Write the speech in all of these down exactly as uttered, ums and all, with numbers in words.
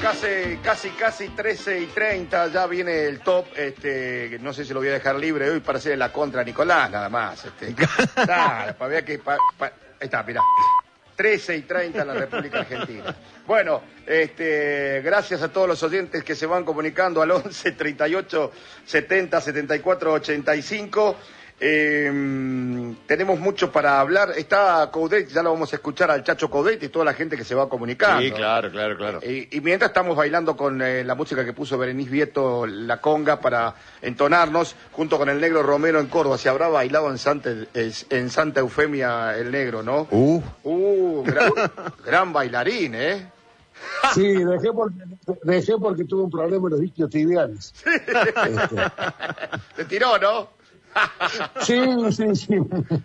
casi, casi, casi trece y treinta, ya viene el top, este, no sé si lo voy a dejar libre hoy para hacer la contra a Nicolás, nada más. Este. Claro, para ver que, pa, pa, ahí está, mirá, trece y treinta en la República Argentina. Bueno, este, gracias a todos los oyentes que se van comunicando al once, treinta y ocho, setenta, setenta y cuatro, ochenta y cinco. Eh, tenemos mucho para hablar. Está Coudet, ya lo vamos a escuchar al Chacho Coudet y toda la gente que se va comunicando. Sí, claro, claro, claro. Y, y mientras estamos bailando con eh, la música que puso Berenice Vieto, la conga, para entonarnos, junto con el Negro Romero en Córdoba. Se habrá bailado en Santa, en Santa Eufemia el Negro, ¿no? Uh, uh gran, gran bailarín, ¿eh? Sí, dejé porque, dejé porque tuve un problema en los isquios tibiales. Sí. Este. Te tiró, ¿no? Sí, sí, sí.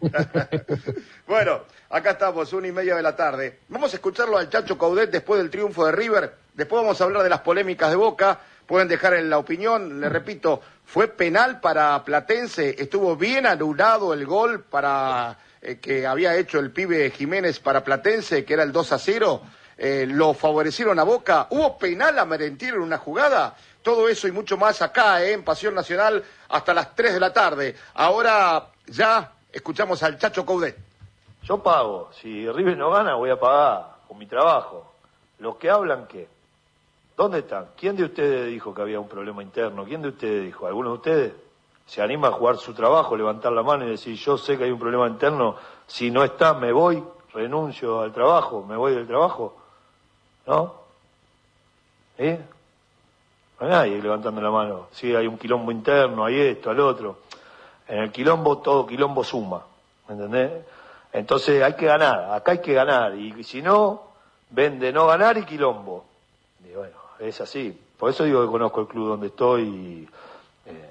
Bueno, acá estamos, una y media de la tarde. Vamos a escucharlo al Chacho Coudet después del triunfo de River. Después vamos a hablar de las polémicas de Boca. Pueden dejar en la opinión. Le repito, fue penal para Platense. Estuvo bien anulado el gol para eh, que había hecho el pibe Jiménez para Platense, que era el dos a cero. Eh, lo favorecieron a Boca. ¿Hubo penal a Merentiel en una jugada? Todo eso y mucho más acá, eh, en Pasión Nacional, hasta las tres de la tarde. Ahora ya escuchamos al Chacho Coudet. Yo pago. Si River no gana, voy a pagar con mi trabajo. Los que hablan, ¿qué? ¿Dónde están? ¿Quién de ustedes dijo que había un problema interno? ¿Quién de ustedes dijo? ¿Alguno de ustedes se anima a jugar su trabajo, levantar la mano y decir, yo sé que hay un problema interno, si no está, me voy, renuncio al trabajo, me voy del trabajo? ¿No? ¿Eh? No hay nadie levantando la mano. Sí, hay un quilombo interno, hay esto, al otro. En el quilombo, todo quilombo suma. ¿Me entendés? Entonces hay que ganar, acá hay que ganar. Y si no, vende no ganar y quilombo. Y bueno, es así. Por eso digo que conozco el club donde estoy y, eh,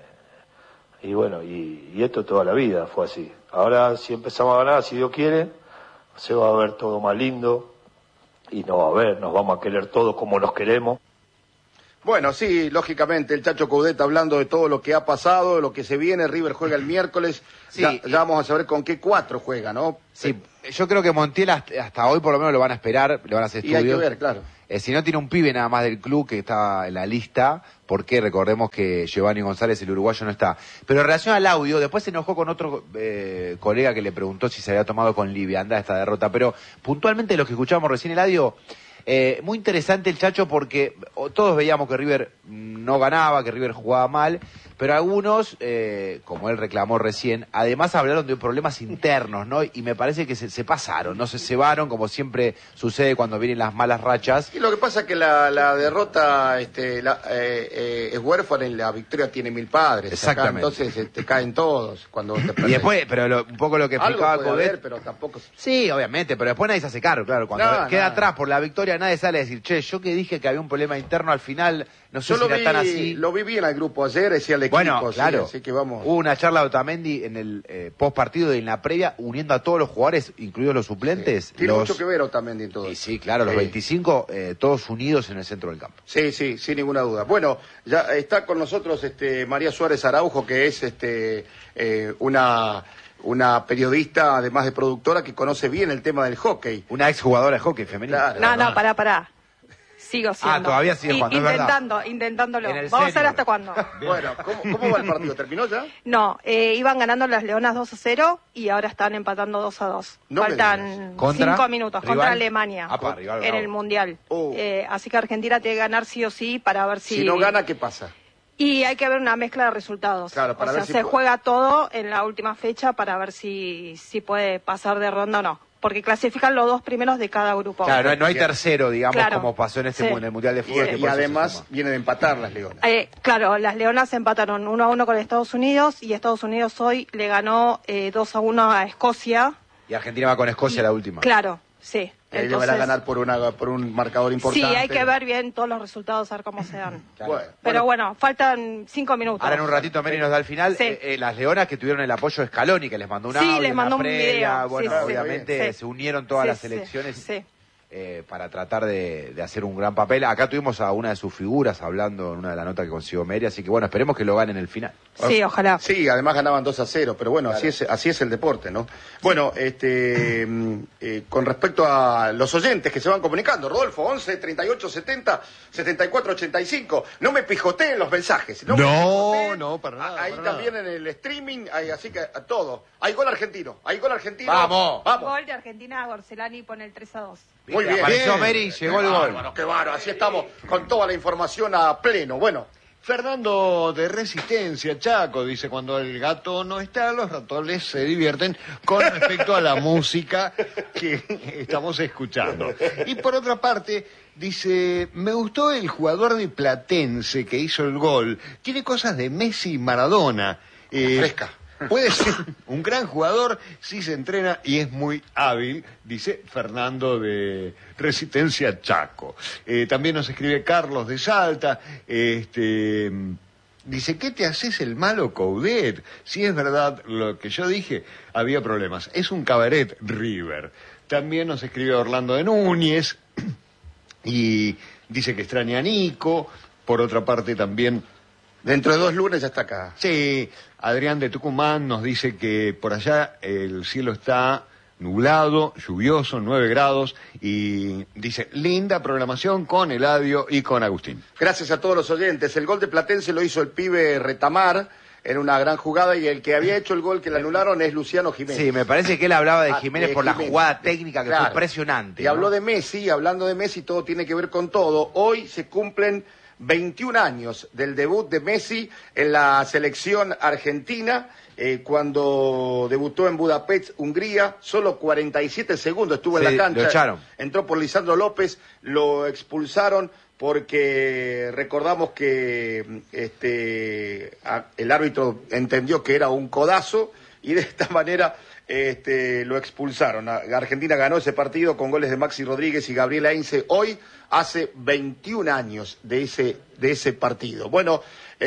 y bueno, y, y esto toda la vida fue así. Ahora si empezamos a ganar, si Dios quiere, se va a ver todo más lindo y no va a ver, nos vamos a querer todos como nos queremos. Bueno, sí, lógicamente, el Chacho Coudet hablando de todo lo que ha pasado, lo que se viene. River juega el miércoles, sí, ya, ya vamos a saber con qué cuatro juega, ¿no? Sí, yo creo que Montiel hasta, hasta hoy por lo menos lo van a esperar, le van a hacer estudios. Y hay que ver, claro. Eh, si no tiene un pibe nada más del club que está en la lista, porque recordemos que Giovanni González, el uruguayo, no está. Pero en relación al audio, después se enojó con otro eh, colega que le preguntó si se había tomado con liviandad esta derrota, pero puntualmente los que escuchamos recién el audio... Eh, muy interesante el Chacho porque todos veíamos que River no ganaba, que River jugaba mal, pero algunos, eh, como él reclamó recién, además hablaron de problemas internos, ¿no? Y me parece que se, se pasaron, no se cebaron, como siempre sucede cuando vienen las malas rachas. Y lo que pasa es que la, la derrota este, la, eh, eh, es huérfana y la victoria tiene mil padres. Exactamente. Acá, entonces te caen todos cuando te y después, pero lo, un poco lo que explicaba Coudet, pero tampoco... Sí, obviamente, pero después nadie se hace cargo, claro, cuando no, queda no. atrás por la victoria nadie sale a decir, che, yo que dije que había un problema interno al final, no sé yo si lo era vi, tan así. Lo vi bien al grupo ayer, decía el equipo, bueno, claro, sí, así que vamos. Hubo una charla de Otamendi en el eh, post partido y en la previa, uniendo a todos los jugadores, incluidos los suplentes. Sí. Tiene los... mucho que ver Otamendi en todo. Y sí, claro, los sí. veinticinco, eh, todos unidos en el centro del campo. Sí, sí, sin ninguna duda. Bueno, ya está con nosotros este María Suárez Araujo, que es este eh, una... una periodista, además de productora, que conoce bien el tema del hockey. Una exjugadora de hockey femenina. Claro, no, no, pará, pará. Sigo siendo. Ah, todavía sigue jugando, intentando, intentándolo. Vamos a ver hasta cuándo. Bueno, ¿cómo, ¿cómo va el partido? ¿Terminó ya? No, eh, iban ganando las Leonas dos a cero y ahora están empatando dos a dos. No Faltan cinco minutos rival, contra Alemania apa, rival, en el Mundial. Oh. Eh, así que Argentina tiene que ganar sí o sí para ver si... Si no gana, ¿qué pasa? Y hay que ver una mezcla de resultados. Claro, para o sea, ver si se puede... juega todo en la última fecha para ver si, si puede pasar de ronda o no. Porque clasifican los dos primeros de cada grupo. Claro, no, no hay tercero, digamos, claro, como pasó en este sí. en el Mundial de Fútbol. Y, y además vienen a empatar las Leonas. Eh, claro, las Leonas empataron uno a uno con Estados Unidos y Estados Unidos hoy le ganó eh, dos a uno a Escocia. Y Argentina va con Escocia y, la última. Claro, sí. Ahí le van a ganar por, una, por un marcador importante. Sí, hay que ver bien todos los resultados, a ver cómo se dan. Claro. Bueno, Pero bueno, faltan cinco minutos. Ahora en un ratito Mary nos da el final. Sí. Eh, eh, las Leonas que tuvieron el apoyo de Scaloni, que les mandó un audio, sí, les mandó una previa, un video. bueno, sí, obviamente sí. se unieron todas sí, las elecciones. Sí, sí. eh, para tratar de, de hacer un gran papel. Acá tuvimos a una de sus figuras hablando en una de las notas que consiguió Meri, así que bueno, esperemos que lo ganen en el final. Sí, ojalá. Sí, además ganaban dos a cero, pero bueno, Claro. así es así es el deporte, ¿no? Bueno, este eh, con respecto a los oyentes que se van comunicando, Rodolfo, once, treinta y ocho, setenta, setenta y cuatro, ochenta y cinco, no me pijoteen los mensajes. No, me No, pijoteen. no, para nada, Ahí para también nada. en el streaming, hay, así que a todo. Hay gol argentino, hay gol argentino. ¡Vamos! Vamos. Gol de Argentina, Gorcelani pone el tres a dos. Muy bien. Apareció Bien. Meri, llegó Qué el gol. bárbaro, qué bárbaro, así estamos con toda la información a pleno. Bueno, Fernando de Resistencia, Chaco, dice, cuando el gato no está, los ratones se divierten con respecto a la música que estamos escuchando. Y por otra parte, dice, me gustó el jugador de Platense que hizo el gol. Tiene cosas de Messi y Maradona. Eh, fresca. Puede ser un gran jugador si se entrena y es muy hábil, dice Fernando de Resistencia Chaco. Eh, también nos escribe Carlos de Salta, este, dice, ¿qué te haces el malo, Coudet? Si es verdad lo que yo dije, había problemas. Es un cabaret River. También nos escribe Orlando de Núñez y dice que extraña a Nico. Por otra parte también... dentro de dos lunes ya está acá. Sí, Adrián de Tucumán nos dice que por allá el cielo está nublado, lluvioso, nueve grados, y dice, linda programación con Eladio y con Agustín. Gracias a todos los oyentes. El gol de Platense lo hizo el pibe Retamar en una gran jugada y el que había hecho el gol que le anularon es Luciano Jiménez. Sí, me parece que él hablaba de Ah, Jiménez de por la Jiménez. jugada técnica que Claro. fue impresionante. Y ¿no? habló de Messi, hablando de Messi, todo tiene que ver con todo. Hoy se cumplen veintiún años del debut de Messi en la selección argentina, eh, cuando debutó en Budapest, Hungría, solo cuarenta y siete segundos estuvo Sí, en la cancha. lo echaron. Entró por Lisandro López, lo expulsaron porque recordamos que este, a- el árbitro entendió que era un codazo y de esta manera este, lo expulsaron. A- Argentina ganó ese partido con goles de Maxi Rodríguez y Gabriel Heinze. Hoy hace veintiún años de ese, de ese partido. Bueno,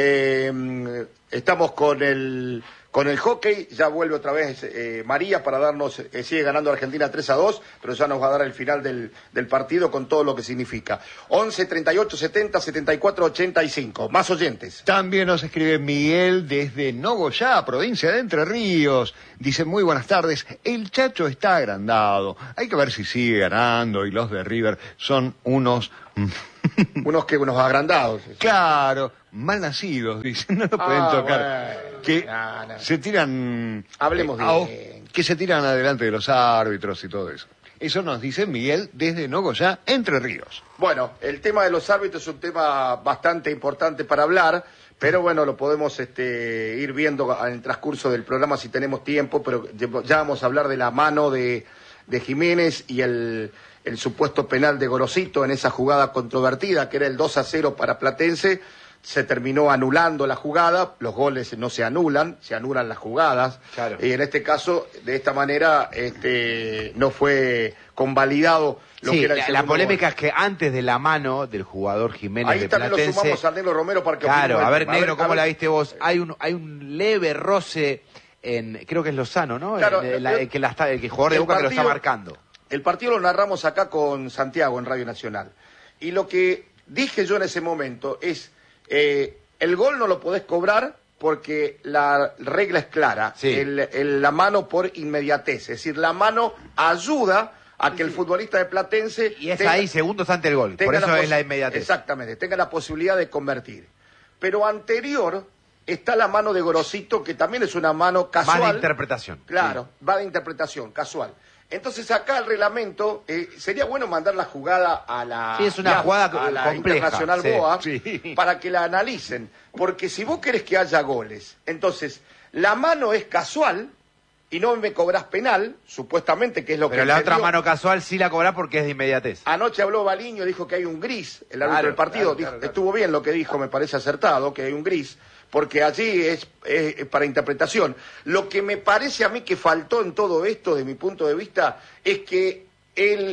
eh, estamos con el... Con el hockey ya vuelve otra vez eh, María para darnos, eh, sigue ganando Argentina tres a dos, pero ya nos va a dar el final del, del partido con todo lo que significa. once, treinta y ocho, setenta, setenta y cuatro, ochenta y cinco. Más oyentes. También nos escribe Miguel desde Nogoyá, provincia de Entre Ríos. Dice, muy buenas tardes, el Chacho está agrandado. Hay que ver si sigue ganando y los de River son unos... Unos que unos agrandados. Claro, mal nacidos, dicen, no lo pueden Ah, tocar. bueno. Que No, no. se tiran... Hablemos eh, a- bien. Que se tiran adelante de los árbitros y todo eso. Eso nos dice Miguel desde Nogoyá, Entre Ríos. Bueno, el tema de los árbitros es un tema bastante importante para hablar, pero bueno, lo podemos este, ir viendo en el transcurso del programa si tenemos tiempo, pero ya vamos a hablar de la mano de, de Jiménez y el, el supuesto penal de Gorosito en esa jugada controvertida, que era el dos a cero para Platense. Se terminó anulando la jugada, los goles no se anulan, se anulan las jugadas. Claro. Y en este caso, de esta manera, este, no fue convalidado lo Sí, que era el la, la segundo polémica gol. es que antes de la mano del jugador Jiménez Ahí de también Platense... lo sumamos a Negro Romero para que Claro, opine a ver, del tema. Negro, a ¿cómo ver. la viste vos? Hay un, hay un leve roce en, creo que es Lozano, ¿no? Claro, el, la- el- el que la está, el que jugador de el Boca que lo está partido- marcando. El partido lo narramos acá con Santiago en Radio Nacional. Y lo que dije yo en ese momento es, eh, el gol no lo podés cobrar porque la regla es clara. Sí. El- el- la mano por inmediatez. Es decir, la mano ayuda a que el futbolista de Platense... Y es tenga- ahí, segundos ante el gol. Por tenga eso pos- es la inmediatez. Exactamente, tenga la posibilidad de convertir. Pero anterior está la mano de Gorosito, que también es una mano casual. Más de interpretación. Claro, va de interpretación, casual. Entonces acá el reglamento, eh, sería bueno mandar la jugada a la, Sí, es una ya, jugada a la compleja, Internacional sí, BOA sí. para que la analicen. Porque si vos querés que haya goles, entonces la mano es casual y no me cobrás penal, supuestamente, que es lo Pero que la otra entendió. mano casual sí la cobra porque es de inmediatez. Anoche habló Baliño, dijo que hay un gris, el árbitro Claro, del partido, claro, dijo- claro, claro. estuvo bien lo que dijo, me parece acertado, que hay un gris, porque allí es, es para interpretación. Lo que me parece a mí que faltó en todo esto, de mi punto de vista, es que el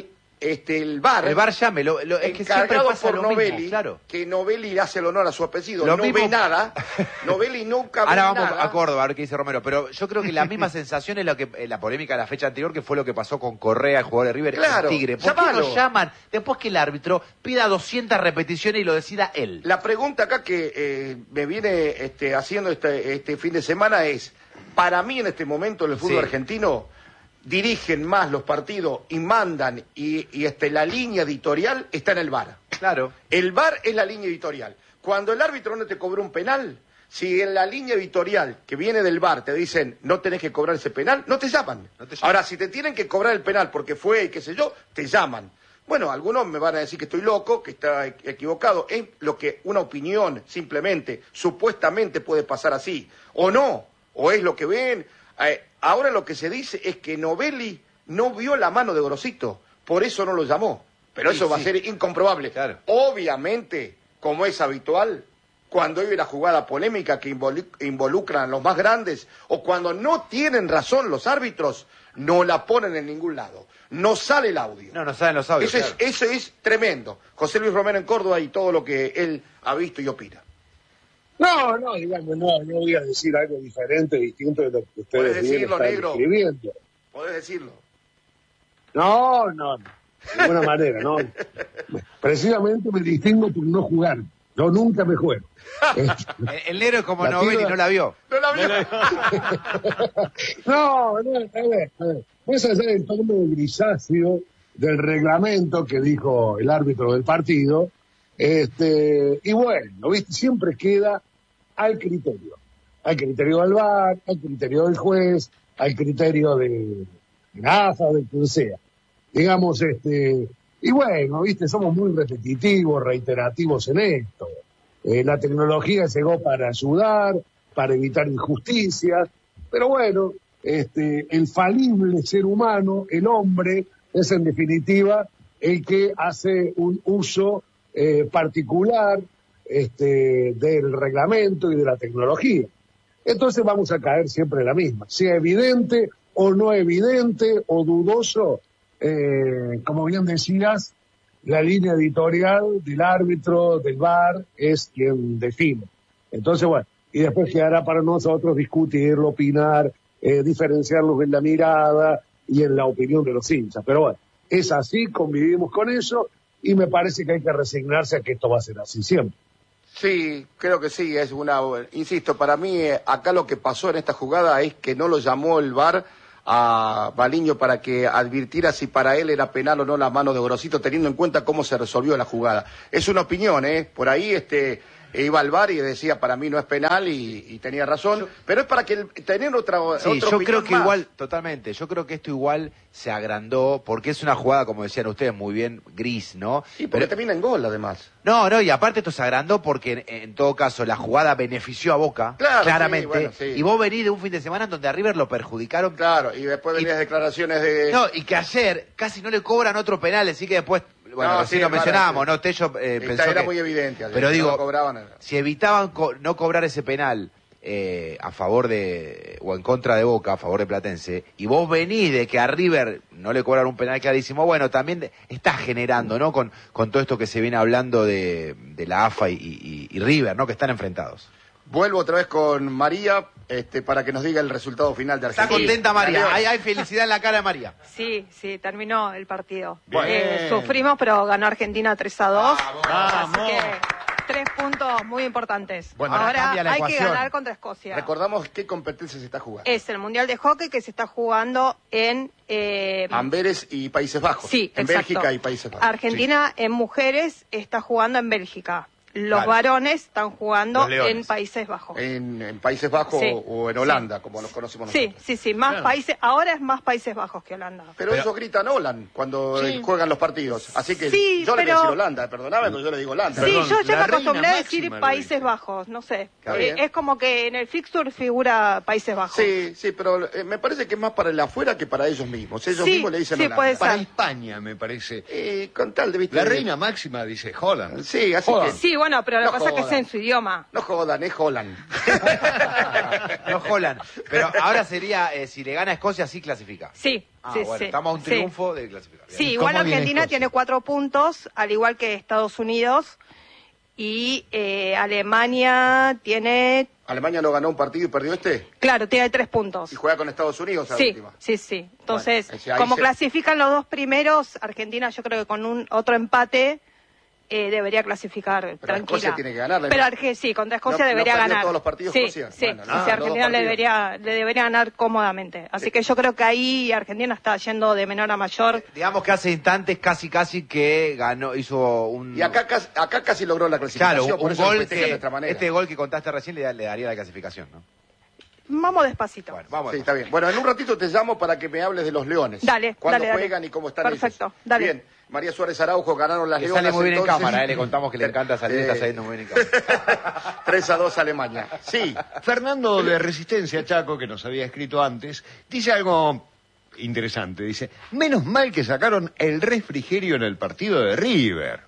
este, el V A R... El V A R llame, lo, lo, es que siempre encargado pasa por lo Novelli, mismo, claro. que Novelli hace el honor a su apellido, Lo no mismo- ve nada, Novelli nunca ve Ahora vamos nada. a Córdoba, a ver qué dice Romero, pero yo creo que la misma sensación es lo que eh, la polémica de la fecha anterior, que fue lo que pasó con Correa, el jugador de River, Claro, en Tigre. ¿Por qué llamalo. no llaman después que el árbitro pida doscientas repeticiones y lo decida él? La pregunta acá que eh, me viene este, haciendo este, este fin de semana es, para mí en este momento en el fútbol Sí. argentino dirigen más los partidos y mandan y, y este, la línea editorial está en el V A R. Claro. El V A R es la línea editorial. Cuando el árbitro no te cobró un penal, si en la línea editorial que viene del V A R te dicen no tenés que cobrar ese penal, no te llaman. No te llaman. Ahora, si te tienen que cobrar el penal porque fue y qué sé yo, te llaman. Bueno, algunos me van a decir que estoy loco, que está e- equivocado. Es lo que una opinión, simplemente, supuestamente puede pasar así. O no, o es lo que ven. Eh, ahora lo que se dice es que Novelli no vio la mano de Grosito, por eso no lo llamó. Pero Sí, eso va sí. a ser incomprobable. Claro. Obviamente, como es habitual, cuando hay una jugada polémica que involu- involucran a los más grandes, o cuando no tienen razón los árbitros, no la ponen en ningún lado. No sale el audio. No, no saben los audios. Eso es, claro. eso es tremendo. José Luis Romero en Córdoba y todo lo que él ha visto y opina. No, no, digamos, no, no voy a decir algo diferente, distinto de lo que ustedes Puedes bien decirlo, están negro. escribiendo. Podés decirlo. No, no, no, de ninguna manera, no. Precisamente me distingo por no jugar. Yo nunca me juego. El, el negro es como La Novelli, tira- no la vio. No la vio. No, no, a ver, a ver. Más allá del tono grisáceo del reglamento que dijo el árbitro del partido, este, y bueno, ¿viste? Siempre queda al criterio. Al criterio del V A R, al criterio del juez, al criterio de, de la A F A, de quien sea. Digamos, este, y bueno, ¿viste? Somos muy repetitivos, reiterativos en esto. Eh, la tecnología llegó para ayudar, para evitar injusticias, pero bueno, este, el falible ser humano, el hombre, es en definitiva el que hace un uso eh, particular este, del reglamento y de la tecnología. Entonces vamos a caer siempre en la misma, sea evidente o no evidente o dudoso, eh, como bien decías, la línea editorial del árbitro, del V A R, es quien define. Entonces, bueno, y después quedará para nosotros discutirlo, opinar, eh, diferenciarlos en la mirada y en la opinión de los hinchas. Pero bueno, es así, convivimos con eso y me parece que hay que resignarse a que esto va a ser así siempre. Sí, creo que sí, es una... Insisto, para mí eh, acá lo que pasó en esta jugada es que no lo llamó el V A R a Baliño para que advirtiera si para él era penal o no la mano de Grosito, teniendo en cuenta cómo se resolvió la jugada. Es una opinión, ¿eh? Por ahí este iba al V A R y decía para mí no es penal y, y tenía razón, yo, pero es para que el, tener otra, sí, otra yo opinión creo que más. igual, totalmente, yo creo que esto igual se agrandó, porque es una jugada, como decían ustedes, muy bien gris, ¿no? Sí, porque pero, termina en gol, además. No, no, y aparte esto se agrandó porque en, en todo caso la jugada benefició a Boca, claro, claramente, sí, bueno, sí. Y vos venís de un fin de semana en donde a River lo perjudicaron. Claro, y después venías declaraciones de... No, y que ayer casi no le cobran otro penal, así que después... Bueno, no, así sí, lo mencionábamos, sí. ¿no? Tello eh, Esta pensó era que... muy evidente. Ayer, pero digo, no cobraban, si evitaban co no cobrar ese penal eh, a favor de... o en contra de Boca, a favor de Platense, y vos venís de que a River no le cobraron un penal clarísimo, bueno, también de, estás generando, ¿no? Con, con todo esto que se viene hablando de, de la A F A y, y, y River, ¿no? Que están enfrentados. Vuelvo otra vez con María este, para que nos diga el resultado final de Argentina. Está contenta María, Sí. hay, hay felicidad en la cara de María. Sí, sí, terminó el partido. Bien. Eh, sufrimos, pero ganó Argentina tres a dos. Vamos. Así que tres puntos muy importantes. Bueno, ahora ahora cambia la hay que ecuación. ganar contra Escocia. Recordamos qué competencia se está jugando. Es el Mundial de Hockey que se está jugando en... Eh, Amberes y Países Bajos. sí, En exacto. Bélgica y Países Bajos. Argentina en mujeres está jugando en Bélgica. Los Vale. varones están jugando Los Leones. en Países Bajos. En, en Países Bajos Sí. o en Holanda, como los conocemos Sí, nosotros. sí, sí, más Claro. países, ahora es más Países Bajos que Holanda. Pero, Pero- ellos gritan Holland cuando Sí. eh, juegan los partidos. Así que Sí, yo le voy a pero- decir Holanda, perdóname, pero yo le digo Holanda. Sí, Perdón, yo ya la me acostumbré reina a decir máxima lo Países dice. Bajos, no sé. Está Eh, bien. es como que en el fixture figura Países Bajos. Sí, sí, pero eh, me parece que es más para el afuera que para ellos mismos. Ellos Sí, mismos le dicen sí, Holanda. puede ser. Para España, me parece. Eh, con tal de, ¿viste? La reina máxima dice Holland. Sí, así Holland. que... Sí, bueno, bueno, pero lo No que pasa es que es jodan. en su idioma. No jodan, es Holland. No Holland. Pero ahora sería, eh, si le gana a Escocia, sí clasifica. Sí, Ah, sí, bueno, sí. estamos a un Sí. triunfo de clasificar. Bien. Sí, igual ¿Cómo viene Argentina Escocia? tiene cuatro puntos, al igual que Estados Unidos, y eh, Alemania tiene, Alemania no ganó un partido y perdió este. claro, tiene tres puntos. Y juega con Estados Unidos a la Sí, última. sí, sí. Entonces, Bueno, es decir, ahí como se- clasifican los dos primeros, Argentina yo creo que con un otro empate eh, debería clasificar tranquila. Escocia tiene que ganarle. Pero Arge- sí, contra Escocia ¿No- no debería perdió ganar. todos los partidos sí, Escocia? sí, Bueno, sí, nada, sí, los dos Argentina le partidos. debería, le debería ganar cómodamente. Así que yo creo que ahí Argentina está yendo de menor a mayor. Digamos que hace instantes casi casi que ganó, hizo un... Y acá, casi- acá casi logró la clasificación, Claro, por un eso lo gol festeja de que, nuestra manera. este gol que contaste recién le, da- le daría la clasificación, ¿no? Vamos despacito. Bueno, vamos. Sí, está bien. Bueno, en un ratito te llamo para que me hables de los Leones. Dale, ¿Cuándo dale, dale. juegan y cómo están Perfecto, ellos? dale. Bien, María Suárez Araujo ganaron las Que Leonas. sale muy bien en entonces. cámara, ¿eh? Le contamos que le encanta salir, Eh, está saliendo muy bien en cámara. tres a dos Alemania. Sí, Fernando de Resistencia Chaco, que nos había escrito antes, dice algo interesante. Dice, menos mal que sacaron el refrigerio en el partido de River.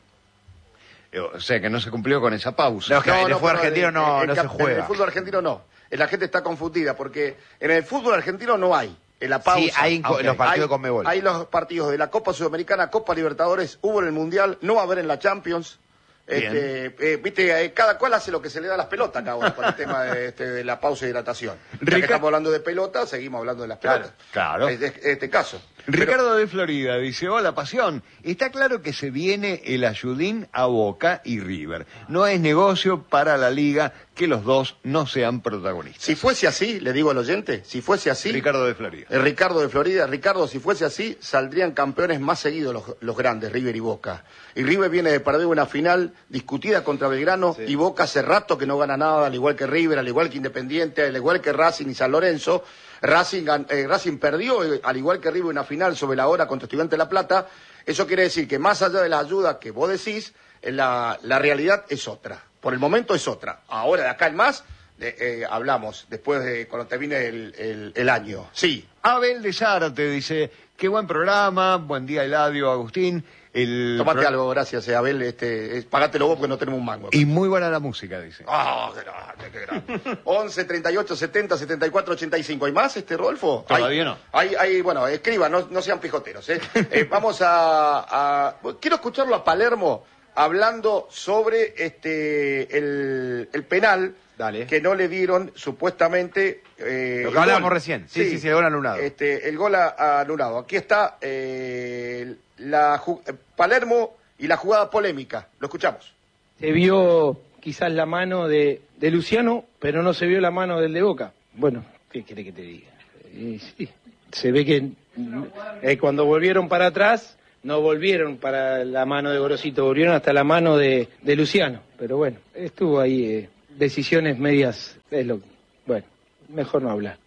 O sea, que no se cumplió con esa pausa. No, que en el fútbol pero argentino en- no- en no cap- se juega. En el fútbol argentino no. La gente está confundida porque en el fútbol argentino no hay. En la pausa. Sí, hay en co- Ok. los partidos Hay- de Conmebol. Hay los partidos de la Copa Sudamericana, Copa Libertadores, hubo en el Mundial, no va a haber en la Champions. Bien. Este, eh, viste, eh, cada cual hace lo que se le da a las pelotas acá ahora con el tema de, este, de la pausa y hidratación. Ya que Rica- estamos hablando de pelota, seguimos hablando de las Claro, pelotas. claro. Es de- este caso. Ricardo de Florida dice, hola Pasión, está claro que se viene el ayudín a Boca y River. No es negocio para la liga que los dos no sean protagonistas. Si fuese así, le digo al oyente, si fuese así, Ricardo de Florida. Eh, Ricardo de Florida, Ricardo, si fuese así, saldrían campeones más seguidos los, los grandes, River y Boca. Y River viene de perder una final discutida contra Belgrano y Boca hace rato que no gana nada, al igual que River, al igual que Independiente, al igual que Racing y San Lorenzo. Racing, gan- eh, Racing perdió, eh, al igual que River, una final sobre la hora contra Estudiantes de La Plata. Eso quiere decir que más allá de la ayuda que vos decís, eh, la, la realidad es otra. Por el momento es otra. Ahora, de acá en más, de- eh, hablamos después de cuando termine el, el, el año. Sí. Abel de Zárate dice, qué buen programa, buen día Eladio, Agustín. El Tomate pro- algo, gracias, eh, Abel. Este, eh, pagátelo vos porque no tenemos un mango. Y muy buena la música, dice. Ah, qué grande, qué grande. once, treinta y ocho, setenta, setenta y cuatro, ochenta y cinco. ¿Hay más, este, Rodolfo? Todavía Hay- no. Hay, hay, bueno, escriban, no, no sean pijoteros. ¿eh? Eh, vamos a, a- Quiero escucharlo a Palermo hablando sobre este el, el penal Dale. que no le dieron, supuestamente... eh, Lo que el hablábamos gol. recién. Sí, sí, sí, el gol anulado. Este, el gol a- anulado. Aquí está eh, la ju- eh, Palermo y la jugada polémica. Lo escuchamos. Se vio quizás la mano de, de Luciano, pero no se vio la mano del de Boca. Bueno, ¿qué quiere que te diga? Y sí, se ve que eh, cuando volvieron para atrás, no volvieron para la mano de Gorosito, volvieron hasta la mano de, de Luciano. Pero bueno, estuvo ahí eh, decisiones medias, es lo bueno, mejor no hablar.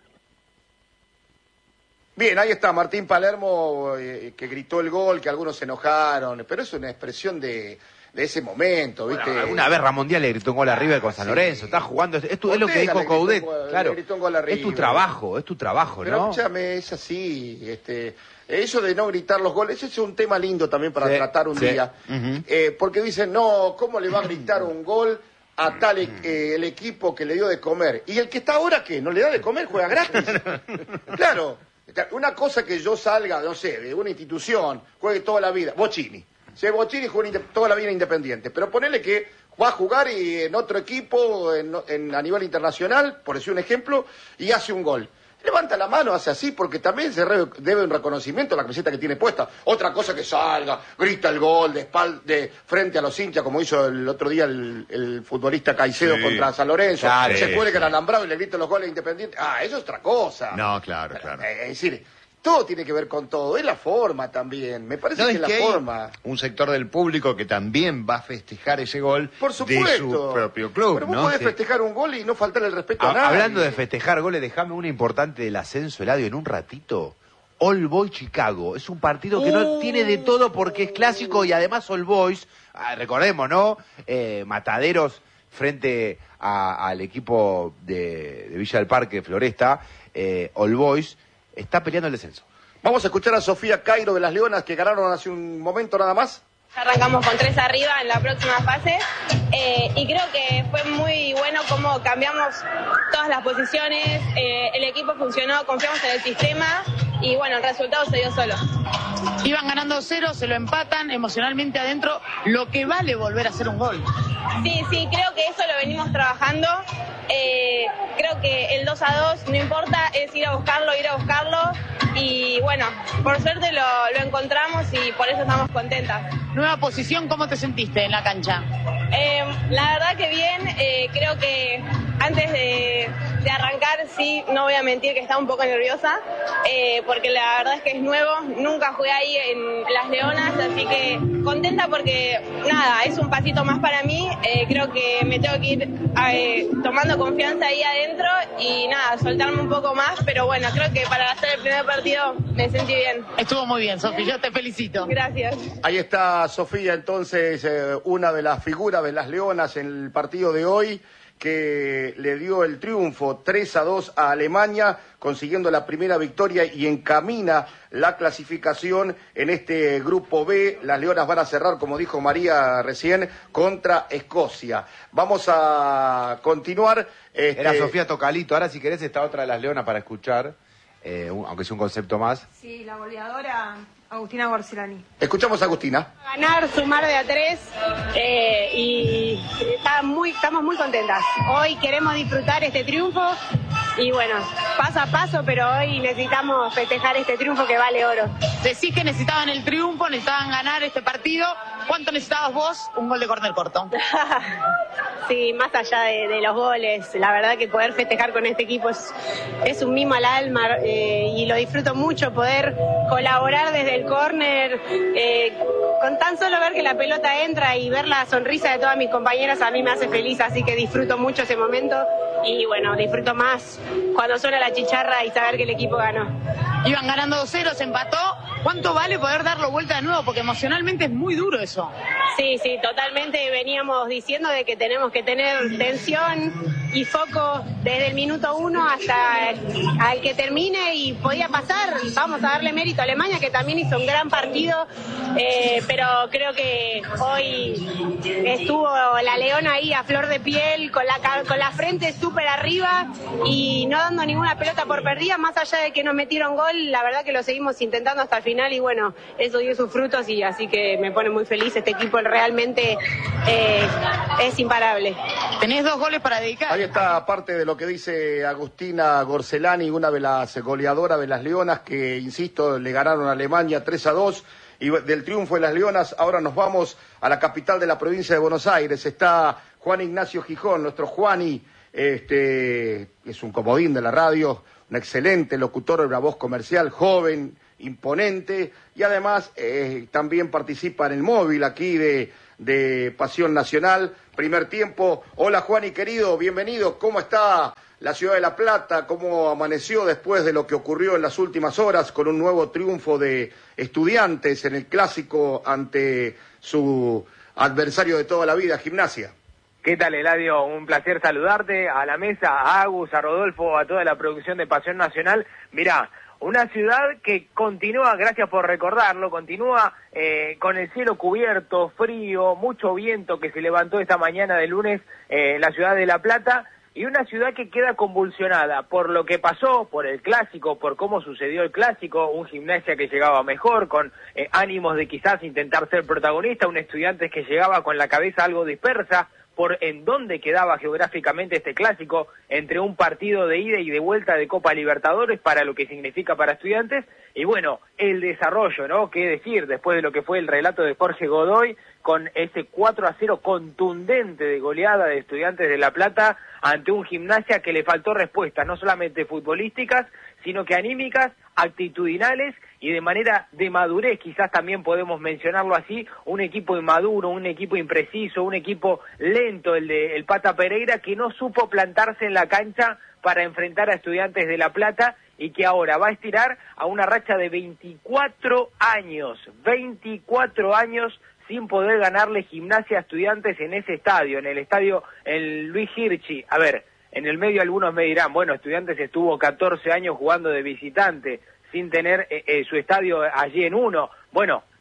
Bien, ahí está Martín Palermo, eh, que gritó el gol, que algunos se enojaron, pero es una expresión de, de ese momento, ¿viste? Bueno, una vez Ramón Díaz le gritó un gol a River con San sí. Lorenzo, está jugando, es, tu- es lo que Ortega dijo le gritó un Coudet, gol- le claro, gritó un gol a es tu River. trabajo, es tu trabajo, Pero ¿no? escúchame, es así, este, eso de no gritar los goles, ese es un tema lindo también para Sí, tratar un sí. día, Ujú. Eh, porque dicen, no, ¿cómo le va a gritar un gol a tal e- eh, el equipo que le dio de comer? ¿Y el que está ahora qué? ¿No le da de comer? ¿Juega gratis? Claro, una cosa que yo salga, no sé, de una institución, juegue toda la vida, Bocini, si Bocini juega inde- toda la vida independiente, pero ponele que va a jugar y en otro equipo, en, en- a nivel internacional, por decir un ejemplo, y hace un gol. Levanta la mano, hace así, porque también se re- debe un reconocimiento a la camiseta que tiene puesta. Otra cosa que salga, grita el gol de, espal- de frente a los hinchas, como hizo el otro día el, el futbolista Caicedo Sí. contra San Lorenzo. Claro, se sí, pone sí. que el alambrado y le grita los goles independientes. Ah, eso es otra cosa. No, claro, claro. Eh, es decir, todo tiene que ver con todo. Es la forma también. Me parece No, que es es que la hay forma. un sector del público que también va a festejar ese gol Por supuesto. de su propio club, Pero vos ¿no? podés Sí. festejar un gol y no faltarle el respeto a, Ha- nadie. Hablando de festejar goles, déjame una importante del ascenso, Eladio, en un ratito. All Boys Chicago. Es un partido que no Uh. tiene de todo porque es clásico y además All Boys, ah, recordemos, ¿no? Eh, Mataderos frente a- al equipo de, de Villa del Parque, Floresta, eh, All Boys, está peleando el descenso. Vamos a escuchar a Sofía Cairo de las Leonas que ganaron hace un momento nada más. Arrancamos con tres arriba en la próxima fase eh, y creo que fue muy bueno cómo cambiamos todas las posiciones, eh, el equipo funcionó, confiamos en el sistema y bueno, el resultado se dio solo. Iban ganando cero, se lo empatan emocionalmente adentro, lo que vale volver a hacer un gol. Sí, sí, creo que eso lo venimos trabajando. Eh, creo que el dos a dos no importa, es ir a buscarlo, ir a buscarlo y bueno, por suerte lo, lo encontramos y por eso estamos contentas. Nueva posición, ¿cómo te sentiste en la cancha? Eh, la verdad que bien, eh, creo que antes de, de arrancar, sí, no voy a mentir que estaba un poco nerviosa, eh, porque la verdad es que es nuevo, nunca jugué ahí en Las Leonas, así que contenta porque, nada, es un pasito más para mí, eh, creo que me tengo que ir eh, tomando confianza ahí adentro y nada, soltarme un poco más, pero bueno, creo que para hacer el primer partido me sentí bien. Estuvo muy bien, Sofi, yo te felicito. Gracias. Ahí está Sofía, entonces, eh, una de las figuras de Las Leonas en el partido de hoy, que le dio el triunfo tres a dos a Alemania, consiguiendo la primera victoria y encamina la clasificación en este grupo B. Las Leonas van a cerrar, como dijo María recién, contra Escocia. Vamos a continuar. Este... Era Sofía Tocalito. Ahora, si querés, está otra de Las Leonas para escuchar, eh, un, aunque sea un concepto más. Sí, la goleadora Agustina Gorcelani. Escuchamos a Agustina. Ganar, sumar de a tres eh, y está muy, estamos muy contentas. Hoy queremos disfrutar este triunfo y bueno, paso a paso, pero hoy necesitamos festejar este triunfo que vale oro. Decís que necesitaban el triunfo, necesitaban ganar este partido. ¿Cuánto necesitabas vos? Un gol de córner corto. Sí, más allá de, de los goles, la verdad que poder festejar con este equipo es, es un mimo al alma eh, y lo disfruto mucho, poder colaborar desde el córner, eh, con tan solo ver que la pelota entra y ver la sonrisa de todas mis compañeras a mí me hace feliz, así que disfruto mucho ese momento y bueno, disfruto más cuando suena la chicharra y saber que el equipo ganó. Iban ganando dos cero, se empató. ¿Cuánto vale poder darlo vuelta de nuevo? Porque emocionalmente es muy duro eso. Sí, sí, totalmente veníamos diciendo de que tenemos que tener tensión y foco desde el minuto uno hasta el, al que termine y podía pasar. Vamos a darle mérito a Alemania, que también hizo un gran partido, eh, pero creo que hoy estuvo la Leona ahí a flor de piel, con la, con la frente súper arriba y no dando ninguna pelota por perdida, más allá de que nos metieron gol, la verdad que lo seguimos intentando hasta el final y bueno, eso dio sus frutos y así que me pone muy feliz. Este equipo realmente eh, es imparable. Tenés dos goles para dedicar. Ahí está parte de lo que dice Agustina Gorcelani, una de las goleadoras de Las Leonas que, insisto, le ganaron a Alemania tres a dos. Y del triunfo de Las Leonas, ahora nos vamos a la capital de la provincia de Buenos Aires. Está Juan Ignacio Gijón, nuestro Juani, este, es un comodín de la radio, un excelente locutor, una voz comercial, joven, imponente, y además eh, también participa en el móvil aquí de, de Pasión Nacional. Primer tiempo. Hola Juani, querido, bienvenido. ¿Cómo está la ciudad de La Plata? ¿Cómo amaneció después de lo que ocurrió en las últimas horas con un nuevo triunfo de Estudiantes en el clásico ante su adversario de toda la vida, Gimnasia? ¿Qué tal, Eladio? Un placer saludarte, a la mesa, a Agus, a Rodolfo, a toda la producción de Pasión Nacional. Mirá, una ciudad que continúa, gracias por recordarlo, continúa eh, con el cielo cubierto, frío, mucho viento que se levantó esta mañana de lunes eh, en la ciudad de La Plata, y una ciudad que queda convulsionada por lo que pasó, por el clásico, por cómo sucedió el clásico, un Gimnasia que llegaba mejor, con eh, ánimos de quizás intentar ser protagonista, un Estudiantes que llegaba con la cabeza algo dispersa, por en dónde quedaba geográficamente este clásico entre un partido de ida y de vuelta de Copa Libertadores para lo que significa para Estudiantes, y bueno, el desarrollo, ¿no? Qué decir, después de lo que fue el relato de Jorge Godoy, con ese cuatro a cero contundente de goleada de Estudiantes de La Plata ante un Gimnasia que le faltó respuestas, no solamente futbolísticas, sino que anímicas, actitudinales y de manera de madurez, quizás también podemos mencionarlo así, un equipo inmaduro, un equipo impreciso, un equipo lento, el de el Pata Pereira, que no supo plantarse en la cancha para enfrentar a Estudiantes de La Plata y que ahora va a estirar a una racha de veinticuatro años, veinticuatro años sin poder ganarle Gimnasia a Estudiantes en ese estadio, en el estadio el Luis Hirschi. A ver, en el medio algunos me dirán, bueno, Estudiantes estuvo catorce años jugando de visitante, sin tener eh, eh, su estadio allí en uno. Bueno,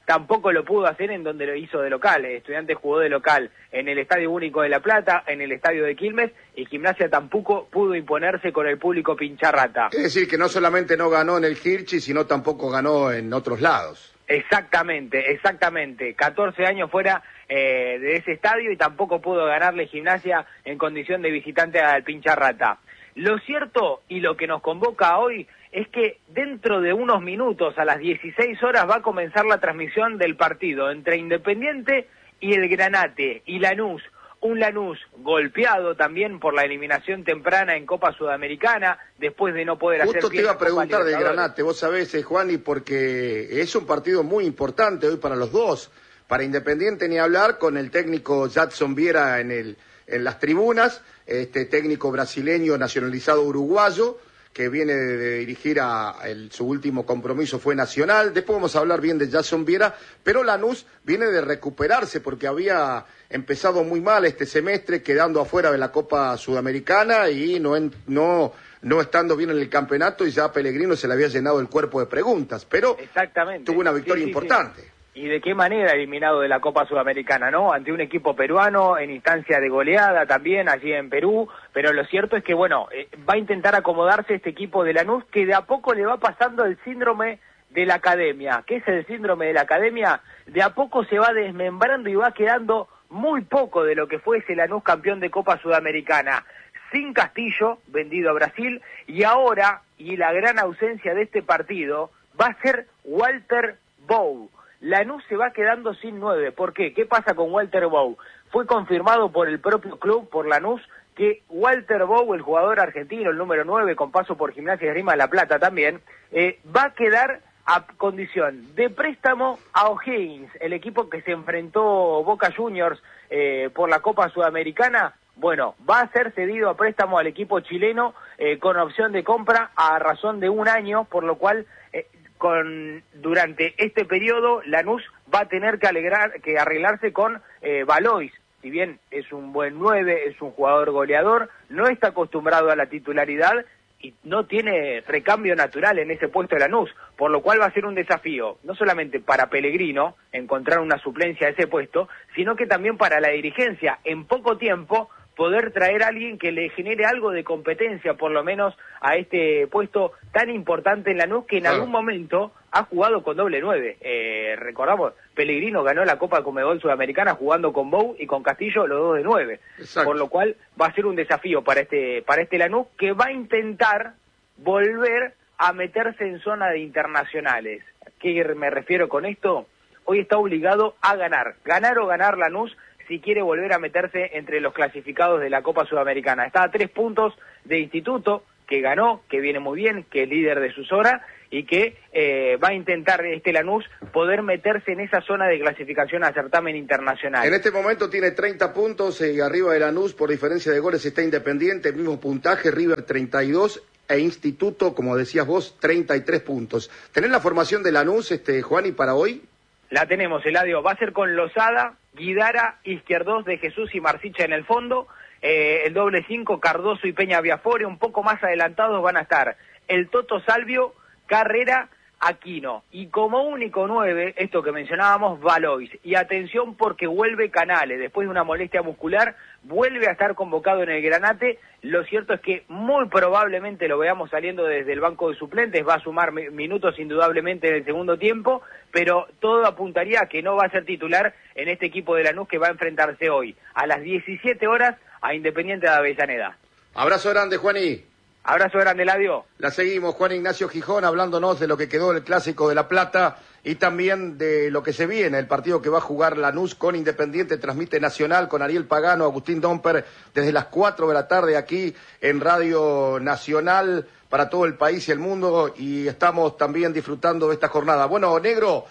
tampoco lo pudo hacer en donde lo hizo de local. Estudiantes jugó de local en el Estadio Único de La Plata, en el Estadio de Quilmes, y Gimnasia tampoco pudo imponerse con el público pincharrata. Es decir, que no solamente no ganó en el Hirschi, sino tampoco ganó en otros lados. Exactamente, exactamente. catorce años fuera eh, de ese estadio y tampoco pudo ganarle Gimnasia en condición de visitante al Pincharrata. Lo cierto y lo que nos convoca hoy es que dentro de unos minutos, a las dieciséis horas, va a comenzar la transmisión del partido entre Independiente y el Granate y Lanús. Un Lanús golpeado también por la eliminación temprana en Copa Sudamericana, después de no poder hacer... Justo te iba a preguntar del Granate, vos sabés, eh, Juan, y porque es un partido muy importante hoy para los dos. Para Independiente ni hablar, con el técnico Jadson Viera en, el, en las tribunas, este técnico brasileño nacionalizado uruguayo, que viene de, de dirigir a el, su último compromiso fue Nacional. Después vamos a hablar bien de Jadson Viera, pero Lanús viene de recuperarse porque había empezado muy mal este semestre, quedando afuera de la Copa Sudamericana y no, en, no, no estando bien en el campeonato, y ya a Pellegrino se le había llenado el cuerpo de preguntas, pero exactamente, tuvo una victoria sí, sí, importante. Sí. Y de qué manera eliminado de la Copa Sudamericana, ¿no? Ante un equipo peruano en instancia de goleada también allí en Perú, pero lo cierto es que, bueno, eh, va a intentar acomodarse este equipo de Lanús, que de a poco le va pasando el síndrome de la academia. ¿Qué es el síndrome de la academia? De a poco se va desmembrando y va quedando muy poco de lo que fue ese Lanús campeón de Copa Sudamericana. Sin Castillo, vendido a Brasil, y ahora, y la gran ausencia de este partido, va a ser Walter Bow. Lanús se va quedando sin nueve. ¿Por qué? ¿Qué pasa con Walter Bow? Fue confirmado por el propio club, por Lanús, que Walter Bow, el jugador argentino, el número nueve, con paso por Gimnasia de Esgrima La Plata también, eh, va a quedar a condición de préstamo a O'Higgins, el equipo que se enfrentó Boca Juniors eh, por la Copa Sudamericana. Bueno, va a ser cedido a préstamo al equipo chileno eh, con opción de compra a razón de un año, por lo cual... Eh, Con, durante este periodo Lanús va a tener que, alegrar, que arreglarse con eh, Valois. Si bien es un buen nueve, es un jugador goleador, no está acostumbrado a la titularidad y no tiene recambio natural en ese puesto de Lanús, por lo cual va a ser un desafío, no solamente para Pellegrino encontrar una suplencia a ese puesto, sino que también para la dirigencia, en poco tiempo, poder traer a alguien que le genere algo de competencia, por lo menos, a este puesto tan importante en Lanús, que en claro. algún momento ha jugado con doble nueve. Eh, recordamos, Pellegrino ganó la Copa Conmebol Sudamericana jugando con Bow y con Castillo, los dos de nueve. Exacto. Por lo cual va a ser un desafío para este, para este Lanús, que va a intentar volver a meterse en zona de internacionales. ¿A qué me refiero con esto? Hoy está obligado a ganar. Ganar o ganar Lanús, si quiere volver a meterse entre los clasificados de la Copa Sudamericana. Está a tres puntos de Instituto, que ganó, que viene muy bien, que es líder de su zona, y que eh, va a intentar este Lanús poder meterse en esa zona de clasificación a certamen internacional. En este momento tiene treinta puntos y eh, arriba de Lanús, por diferencia de goles, está Independiente, el mismo puntaje, River treinta y dos, e Instituto, como decías vos, treinta y tres puntos. ¿Tenés la formación de Lanús, este, Juani, para hoy? La tenemos, Eladio. Va a ser con Lozada, Guidara, Izquierdos de Jesús y Marsicha en el fondo. Eh, el doble cinco, Cardoso y Peña Viafore. Un poco más adelantados van a estar el Toto Salvio, Carrera, Aquino. Y como único nueve, esto que mencionábamos, Valois. Y atención porque vuelve Canales. Después de una molestia muscular, vuelve a estar convocado en el Granate. Lo cierto es que muy probablemente lo veamos saliendo desde el banco de suplentes. Va a sumar minutos indudablemente en el segundo tiempo, pero todo apuntaría a que no va a ser titular en este equipo de Lanús que va a enfrentarse hoy a las diecisiete horas a Independiente de Avellaneda. Abrazo grande, Juaní. Abrazo grande, Eladio. La seguimos, Juan Ignacio Gijón, hablándonos de lo que quedó el Clásico de La Plata y también de lo que se viene, el partido que va a jugar Lanús con Independiente. Transmite Nacional con Ariel Pagano, Agustín Domper, desde las cuatro de la tarde aquí en Radio Nacional para todo el país y el mundo, y estamos también disfrutando de esta jornada. Bueno, Negro,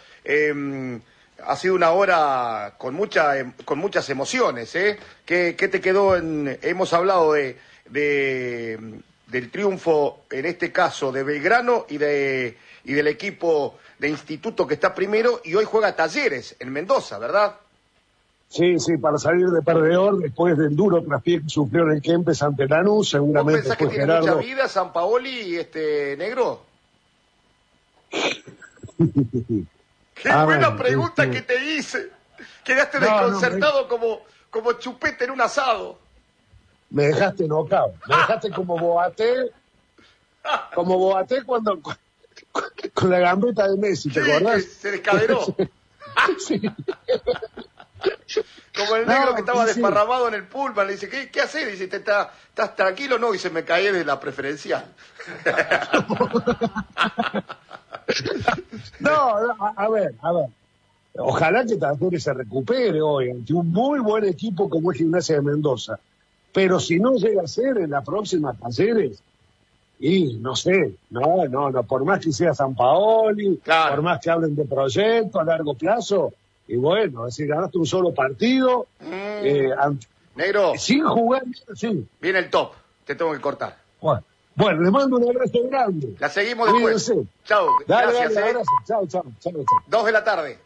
eh, ha sido una hora con mucha, con muchas emociones, ¿eh? ¿Qué, qué te quedó en...? Hemos hablado de... de del triunfo, en este caso, de Belgrano y de y del equipo de Instituto que está primero, y hoy juega Talleres en Mendoza, ¿verdad? Sí, sí, para salir de perdedor después del duro traspié que sufrió en el Kempes ante Lanús, seguramente. ¿Vos pensás que tiene Gerardo... mucha vida San Paoli y este Negro? Qué A buena ver, pregunta este- que te hice. Quedaste No, no, desconcertado como, como chupete en un asado. Me dejaste knockout. Me dejaste como Boaté, como Boaté cuando con, con la gambeta de Messi, ¿te Sí, acordás? que se descaderó. Sí. Como el No, negro que estaba sí, sí. desparramado en el pullman, le dice, ¿qué, qué haces? Dice, ¿Te, está- ¿estás tranquilo? No, y se me caí de la preferencial. No, no, a, a ver, a ver. Ojalá que Talleres se recupere hoy ante un muy buen equipo como es Gimnasia de Mendoza. Pero si no llega a ser en la próxima Talleres, y no sé, no, no, no, por más que sea San Paoli, Claro. por más que hablen de proyecto a largo plazo, y bueno, es decir, ganaste un solo partido, Mm. eh, ant- Negro, sin jugar, sí. viene el top. Te tengo que cortar. Bueno, bueno, les mando un abrazo grande. La seguimos después. Cuídense. Chau, Dale, gracias. dale, eh. abrazo. Chao, chao, chao, chao. Dos de la tarde.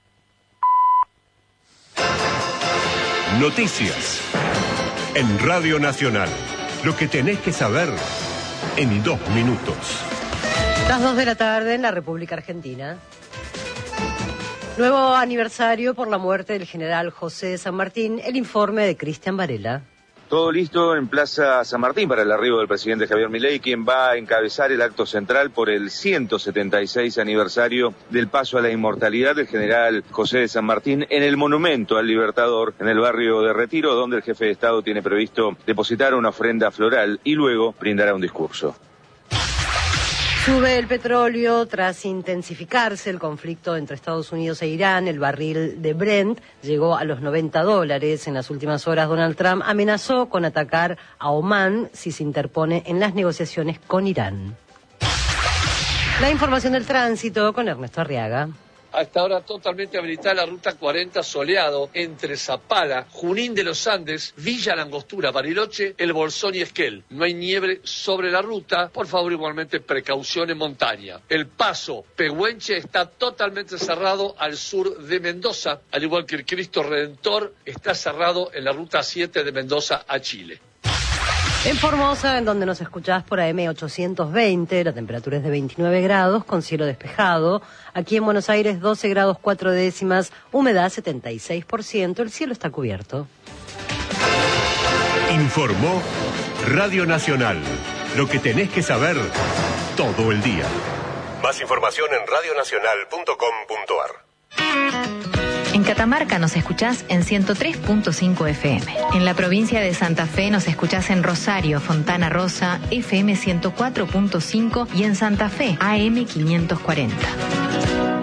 Noticias. En Radio Nacional. Lo que tenés que saber en dos minutos. Las dos de la tarde en la República Argentina. Nuevo aniversario por la muerte del general José de San Martín. El informe de Cristian Varela. Todo listo en Plaza San Martín para el arribo del presidente Javier Milei, quien va a encabezar el acto central por el ciento setenta y seis aniversario del paso a la inmortalidad del general José de San Martín en el Monumento al Libertador, en el barrio de Retiro, donde el jefe de Estado tiene previsto depositar una ofrenda floral y luego brindará un discurso. Sube el petróleo tras intensificarse el conflicto entre Estados Unidos e Irán. El barril de Brent llegó a los noventa dólares. En las últimas horas, Donald Trump amenazó con atacar a Omán si se interpone en las negociaciones con Irán. La información del tránsito con Ernesto Arriaga. A esta hora totalmente habilitada la ruta cuarenta soleado entre Zapala, Junín de los Andes, Villa Langostura, Bariloche, El Bolsón y Esquel. No hay nieve sobre la ruta, por favor igualmente precaución en montaña. El paso Pehuenche está totalmente cerrado al sur de Mendoza, al igual que el Cristo Redentor está cerrado en la ruta siete de Mendoza a Chile. En Formosa, en donde nos escuchás por A M ochocientos veinte, la temperatura es de veintinueve grados, con cielo despejado. Aquí en Buenos Aires, doce grados cuatro décimas, humedad setenta y seis por ciento, el cielo está cubierto. Informó Radio Nacional. Lo que tenés que saber todo el día. Más información en radionacional punto com punto ar. En Catamarca nos escuchás en ciento tres punto cinco F M. En la provincia de Santa Fe nos escuchás en Rosario, Fontana Rosa, F M ciento cuatro punto cinco y en Santa Fe, A M quinientos cuarenta.